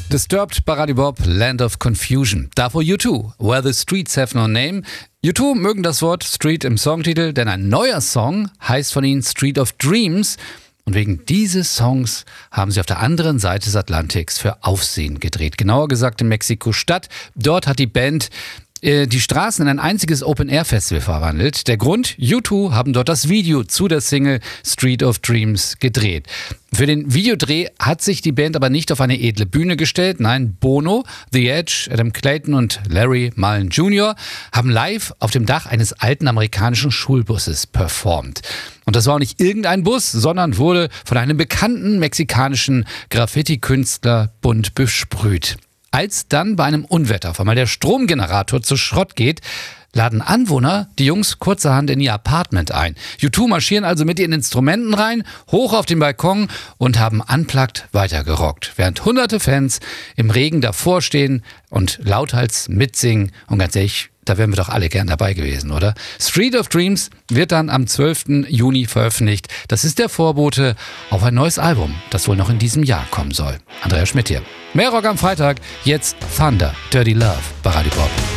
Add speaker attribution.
Speaker 1: Disturbed bei Radio Bob, Land of Confusion. Davor U2, Where the Streets Have No Name. U2 mögen das Wort Street im Songtitel, denn ein neuer Song heißt von ihnen Street of Dreams. Und wegen dieses Songs haben sie auf der anderen Seite des Atlantiks für Aufsehen gedreht. Genauer gesagt in Mexiko-Stadt. Dort hat die Band die Straßen in ein einziges Open-Air-Festival verwandelt. Der Grund? U2 haben dort das Video zu der Single Street of Dreams gedreht. Für den Videodreh hat sich die Band aber nicht auf eine edle Bühne gestellt. Nein, Bono, The Edge, Adam Clayton und Larry Mullen Jr. haben live auf dem Dach eines alten amerikanischen Schulbusses performt. Und das war auch nicht irgendein Bus, sondern wurde von einem bekannten mexikanischen Graffiti-Künstler bunt besprüht. Als dann bei einem Unwetter auf einmal der Stromgenerator zu Schrott geht, laden Anwohner die Jungs kurzerhand in ihr Apartment ein. U2 marschieren also mit ihren Instrumenten rein, hoch auf den Balkon und haben unplugged weitergerockt, während hunderte Fans im Regen davor stehen und lauthals mitsingen. Und ganz ehrlich, da wären wir doch alle gern dabei gewesen, oder? Street of Dreams wird dann am 12. Juni veröffentlicht. Das ist der Vorbote auf ein neues Album, das wohl noch in diesem Jahr kommen soll. Andreas Schmidt hier. Mehr Rock am Freitag, jetzt Thunder, Dirty Love bei Radio Bob.